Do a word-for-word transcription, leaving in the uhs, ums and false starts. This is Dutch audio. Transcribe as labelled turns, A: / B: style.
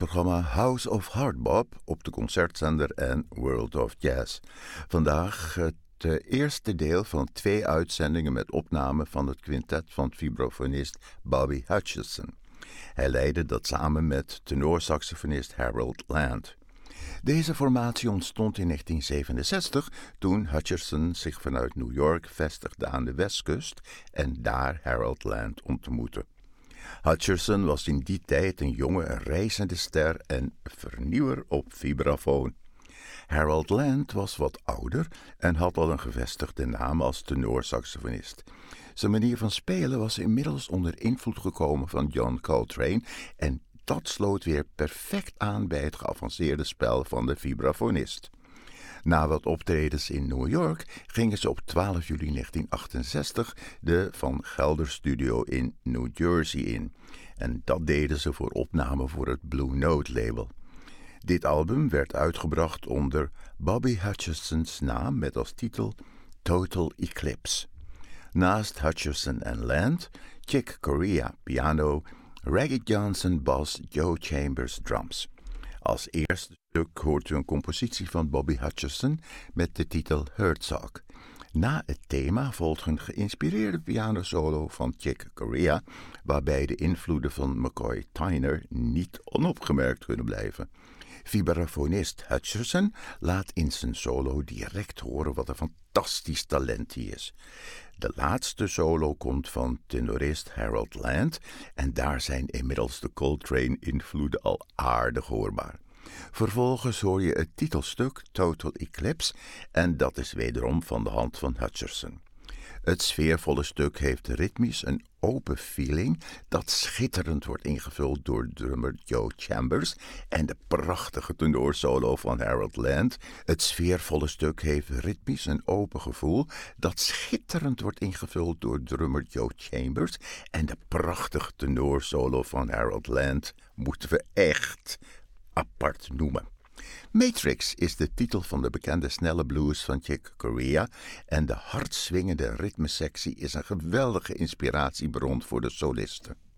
A: programma House of Hardbop op de concertzender en World of Jazz. Vandaag het uh, eerste deel van twee uitzendingen met opname van het quintet van vibrafonist Bobby Hutcherson. Hij leidde dat samen met tenorsaxofonist Harold Land. Deze formatie ontstond in negentien zevenenzestig toen Hutcherson zich vanuit New York vestigde aan de westkust en daar Harold Land ontmoette. Hutcherson was in die tijd een jonge, reizende ster en vernieuwer op vibrafoon. Harold Land was wat ouder en had al een gevestigde naam als tenorsaxofonist. Zijn manier van spelen was inmiddels onder invloed gekomen van John Coltrane en dat sloot weer perfect aan bij het geavanceerde spel van de vibrafonist. Na wat optredens in New York gingen ze op twaalf juli negentien achtenzestig de Van Gelder Studio in New Jersey in. En dat deden ze voor opname voor het Blue Note label. Dit album werd uitgebracht onder Bobby Hutcherson's naam met als titel Total Eclipse. Naast Hutcherson en Land, Chick Corea piano, Reggie Johnson bas, Joe Chambers drums. Als eerste stuk hoort u een compositie van Bobby Hutcherson met de titel Herzog. Na het thema volgt een geïnspireerde pianosolo van Chick Corea, waarbij de invloeden van McCoy Tyner niet onopgemerkt kunnen blijven. Vibrafonist Hutcherson laat in zijn solo direct horen wat een fantastisch talent hij is. De laatste solo komt van tenorist Harold Land en daar zijn inmiddels de Coltrane-invloeden al aardig hoorbaar. Vervolgens hoor je het titelstuk Total Eclipse en dat is wederom van de hand van Hutcherson. Het sfeervolle stuk heeft ritmisch een open feeling dat schitterend wordt ingevuld door drummer Joe Chambers en de prachtige tenorsolo van Harold Land. Het sfeervolle stuk heeft ritmisch een open gevoel dat schitterend wordt ingevuld door drummer Joe Chambers en de prachtige tenorsolo van Harold Land moeten we echt apart noemen. Matrix is de titel van de bekende snelle blues van Chick Corea en de hardswingende ritmesectie is een geweldige inspiratiebron voor de solisten.